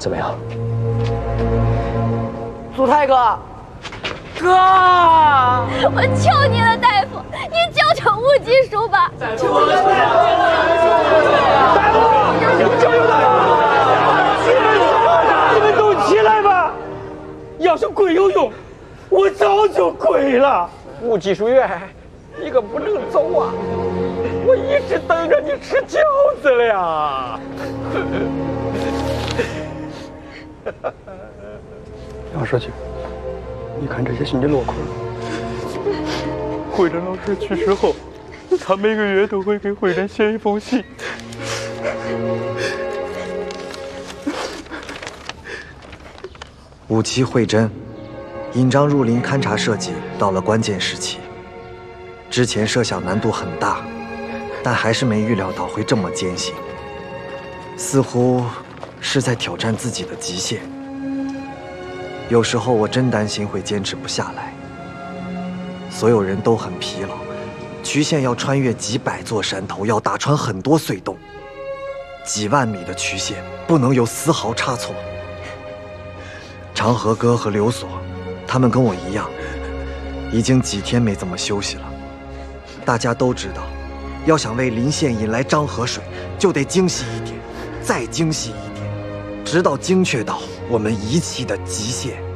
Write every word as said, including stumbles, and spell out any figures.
怎么样？ 祖太哥，哥， 我求你了，大夫，你救救吴继书吧！求求你了， 大夫，救救他！起来！你们都起来吧！要是跪有用，我早就跪了。 吴技术员，你可不能走啊！我一直等着你吃饺子了呀！ 杨书记，你看这些是你落款。慧珍老师去世后，他每个月都会给慧珍写一封信。 五期慧珍，引张入林勘察设计到了关键时期。之前设想难度很大，但还是没预料到会这么艰辛，似乎是在挑战自己的极限。有时候我真担心会坚持不下来。所有人都很疲劳，曲线要穿越几百座山头，要打穿很多隧洞，几万米的曲线不能有丝毫差错。长河哥和刘所，他们跟我一样，已经几天没怎么休息了。大家都知道，要想为临县引来漳河水，就得精细一点，再精细一点，直到精确到我们仪器的极限。